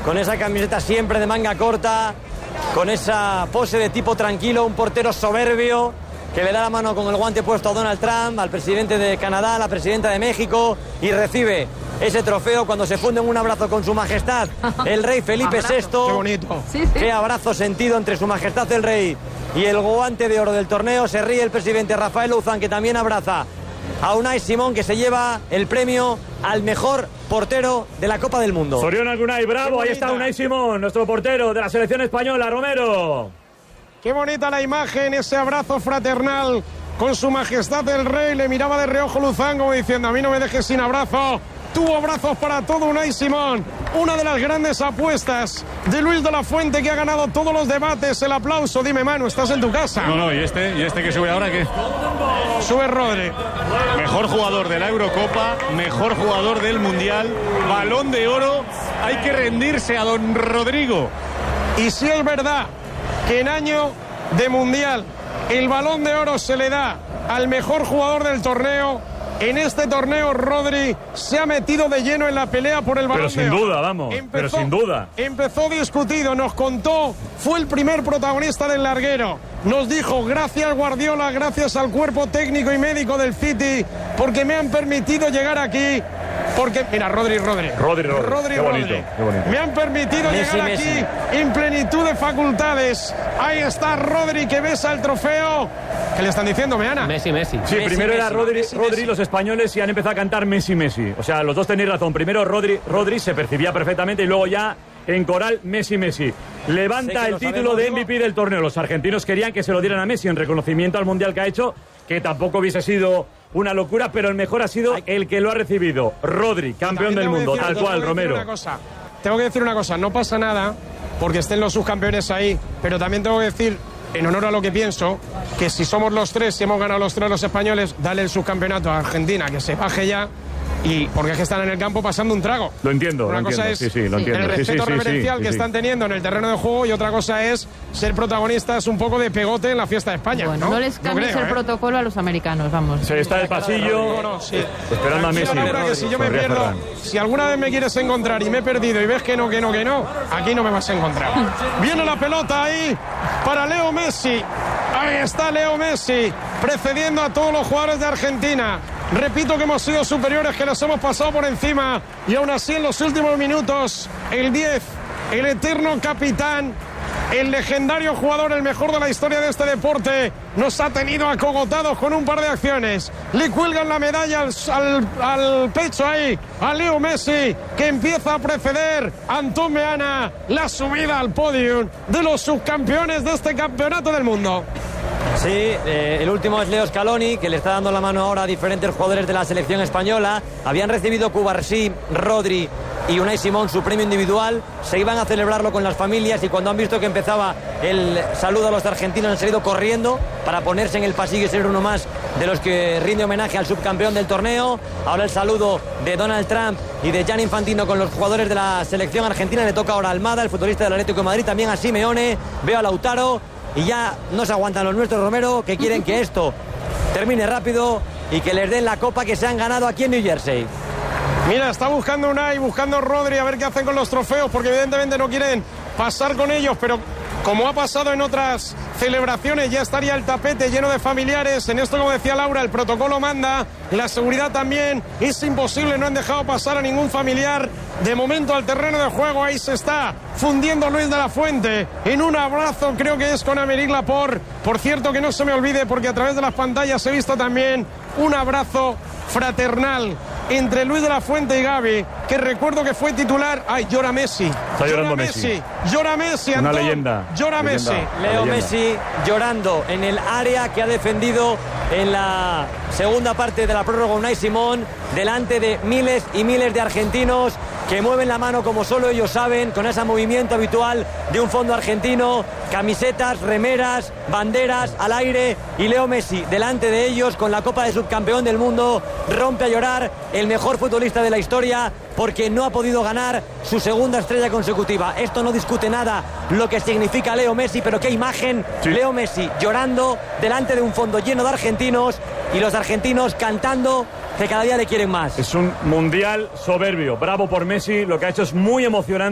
con esa camiseta siempre de manga corta, con esa pose de tipo tranquilo, un portero soberbio que le da la mano con el guante puesto a Donald Trump, al presidente de Canadá, a la presidenta de México, y recibe ese trofeo cuando se funde en un abrazo con su majestad el rey Felipe VI. Qué bonito. Sí, sí. Qué abrazo sentido entre su majestad el rey y el guante de oro del torneo. Se ríe el presidente Rafael Louzán, que también abraza a Unai Simón, que se lleva el premio al mejor portero de la Copa del Mundo. Zorionak Unai, bravo, ahí está Unai Simón, nuestro portero de la selección española. Romero. Qué bonita la imagen, ese abrazo fraternal con su majestad el rey. Le miraba de reojo Louzán como diciendo: a mí no me dejes sin abrazo. Tuvo abrazos para todo Unai Simón. Una de las grandes apuestas de Luis de la Fuente, que ha ganado todos los debates. El aplauso. Dime, Manu, estás en tu casa. No, ¿y este que sube ahora qué? Sube Rodri. Mejor jugador de la Eurocopa, mejor jugador del Mundial, Balón de Oro. Hay que rendirse a don Rodrigo. Y si es verdad que en año de Mundial el Balón de Oro se le da al mejor jugador del torneo, en este torneo Rodri se ha metido de lleno en la pelea por el Balón de Oro. Pero sin duda, vamos, pero sin duda. Empezó discutido, nos contó, fue el primer protagonista del larguero. Nos dijo: gracias Guardiola, gracias al cuerpo técnico y médico del City, porque me han permitido llegar aquí. Porque, mira, Rodri. Qué bonito. Me han permitido llegar aquí en plenitud de facultades. Ahí está Rodri, que besa el trofeo. ¿Qué le están diciendo, Meana? Messi. Sí, primero era Rodri, los españoles, y han empezado a cantar Messi. O sea, los dos tenéis razón. Primero Rodri se percibía perfectamente, y luego ya en coral Messi. Levanta el título de MVP del torneo. Los argentinos querían que se lo dieran a Messi en reconocimiento al Mundial que ha hecho, que tampoco hubiese sido una locura, pero el mejor ha sido el que lo ha recibido. Rodri, campeón del mundo, tal cual, Romero. Tengo que decir una cosa, no pasa nada porque estén los subcampeones ahí, pero también tengo que decir, en honor a lo que pienso, que si somos los tres, si hemos ganado los tres los españoles, dale el subcampeonato a Argentina, que se baje ya. Y porque es que están en el campo pasando un trago. Lo entiendo. Una cosa es lo entiendo. El respeto reverencial que están teniendo en el terreno de juego, y otra cosa es ser protagonistas un poco de pegote en la fiesta de España. Bueno, no les cambies el protocolo a los americanos, vamos. Se está el pasillo esperando a Messi. Laura, que si yo me pierdo, si alguna vez me quieres encontrar y me he perdido y ves que no, aquí no me vas a encontrar. Viene la pelota ahí para Leo Messi. Ahí está Leo Messi, precediendo a todos los jugadores de Argentina. Repito que hemos sido superiores, que los hemos pasado por encima, y aún así en los últimos minutos el 10, el eterno capitán, el legendario jugador, el mejor de la historia de este deporte, nos ha tenido acogotados con un par de acciones. Le cuelgan la medalla al pecho ahí a Leo Messi, que empieza a preceder a Antón Meana la subida al podium de los subcampeones de este campeonato del mundo. Sí, el último es Leo Scaloni, que le está dando la mano ahora a diferentes jugadores de la selección española. Habían recibido Cubarsí, Rodri y Unai Simón su premio individual. Se iban a celebrarlo con las familias, y cuando han visto que empezaba el saludo a los argentinos han salido corriendo para ponerse en el pasillo y ser uno más de los que rinde homenaje al subcampeón del torneo. Ahora el saludo de Donald Trump y de Gianni Infantino con los jugadores de la selección argentina. Le toca ahora a Almada, el futbolista del Atlético de Madrid, también a Simeone, veo a Lautaro. Y ya no se aguantan los nuestros, Romero, que quieren que esto termine rápido y que les den la copa que se han ganado aquí en New Jersey. Mira, está buscando Unai, buscando Rodri, a ver qué hacen con los trofeos, porque evidentemente no quieren pasar con ellos, pero como ha pasado en otras celebraciones, ya estaría el tapete lleno de familiares. En esto, como decía Laura, el protocolo manda, la seguridad también. Es imposible, no han dejado pasar a ningún familiar de momento al terreno de juego. Ahí se está fundiendo Luis de la Fuente en un abrazo, creo que es con Aymeric Laporte. Por cierto, que no se me olvide, porque a través de las pantallas he visto también un abrazo fraternal entre Luis de la Fuente y Gavi, que recuerdo que fue titular. ¡Ay, llora Messi! Está llorando Messi. Llora Messi, Una Antón. leyenda. Llora Messi. Leo Messi llorando en el área que ha defendido en la segunda parte de la prórroga Unai Simón, delante de miles y miles de argentinos que mueven la mano como solo ellos saben, con ese movimiento habitual de un fondo argentino, camisetas, remeras, banderas al aire, y Leo Messi delante de ellos con la Copa de Subcampeón del Mundo rompe a llorar, el mejor futbolista de la historia, porque no ha podido ganar su segunda estrella consecutiva. Esto no discute nada lo que significa Leo Messi, pero qué imagen. Sí. Leo Messi llorando delante de un fondo lleno de argentinos, y los argentinos cantando que cada día le quieren más. Es un mundial soberbio. Bravo por Messi, lo que ha hecho es muy emocionante.